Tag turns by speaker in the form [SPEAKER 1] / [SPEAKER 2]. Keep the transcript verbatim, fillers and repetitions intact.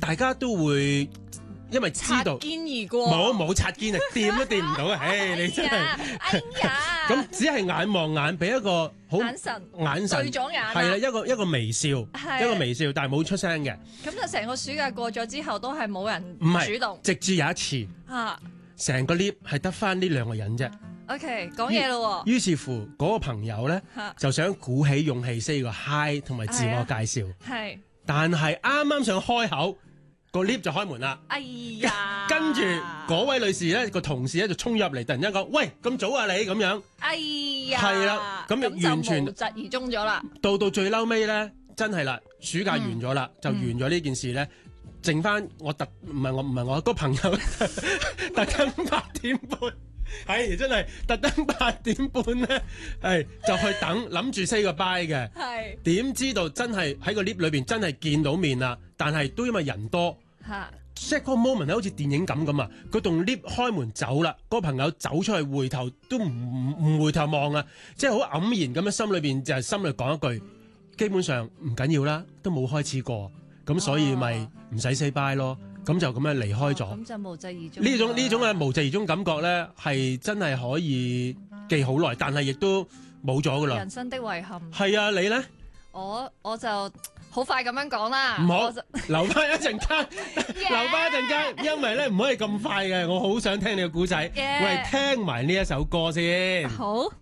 [SPEAKER 1] 大家都會因為知道
[SPEAKER 2] 肩而過，
[SPEAKER 1] 冇冇擦肩啊，掂都掂唔到啊！唉，你真係，
[SPEAKER 2] 哎呀，
[SPEAKER 1] 咁只係眼望眼，俾一個好
[SPEAKER 2] 眼神
[SPEAKER 1] 眼神
[SPEAKER 2] 對咗眼啊，
[SPEAKER 1] 係啦，一個一個微笑，
[SPEAKER 2] 係
[SPEAKER 1] 一個微笑，但係冇出聲嘅。
[SPEAKER 2] 咁就成個暑假過咗之後，都係冇人
[SPEAKER 1] 唔係
[SPEAKER 2] 主動
[SPEAKER 1] 直至有一次，
[SPEAKER 2] 嚇。
[SPEAKER 1] 成個 lift 係得翻呢兩個人啫。
[SPEAKER 2] OK， 講嘢咯喎，
[SPEAKER 1] 於是乎嗰個朋友咧
[SPEAKER 2] 嚇
[SPEAKER 1] 就想鼓起勇氣 say 個 hi 同埋自我介紹，
[SPEAKER 2] 係，
[SPEAKER 1] 但係啱啱想開口，個 lift 就開門啦。
[SPEAKER 2] 哎呀，
[SPEAKER 1] 跟住嗰位女士咧個同事咧就衝入嚟，突然間講：喂，咁早啊你咁樣。
[SPEAKER 2] 哎呀，
[SPEAKER 1] 係啦咁
[SPEAKER 2] 咁
[SPEAKER 1] 完全
[SPEAKER 2] 就無疾而終咗啦。
[SPEAKER 1] 到到最嬲尾咧，真係啦，暑假完咗啦，
[SPEAKER 2] 嗯
[SPEAKER 1] 就完咗呢件事咧，剩翻我特唔係我唔係我個朋友特登八點半，係真係特登八點半咧，係就去等諗住 say 個 bye 嘅，
[SPEAKER 2] 係
[SPEAKER 1] 點知道真係喺個 lift 裏邊真係見到面啦，但係都因為人多。
[SPEAKER 2] 嚇，
[SPEAKER 1] 即係嗰個 moment 係好似電影咁咁啊！佢棟 lift 開門走啦，嗰個朋友走出去回頭都唔唔唔回頭望啊！即係好黯然咁樣，心裏邊就係心裏講一句，基本上唔緊要啦，都冇開始過，咁所以咪唔使 say bye 咯，咁就咁樣離開咗。
[SPEAKER 2] 咁就無疾而終。
[SPEAKER 1] 呢種呢種嘅無疾而終感覺咧，係真係可以記好耐，但係亦都冇咗噶啦。
[SPEAKER 2] 人生的遺憾。
[SPEAKER 1] 係啊，你咧？
[SPEAKER 2] 我我就好快咁樣講啦，
[SPEAKER 1] 唔好
[SPEAKER 2] 我就
[SPEAKER 1] 留翻一陣間，留翻一陣間，因為咧唔可以咁快嘅，我好想聽你嘅故仔，
[SPEAKER 2] Yeah
[SPEAKER 1] 我哋聽埋呢一首歌先。
[SPEAKER 2] 好。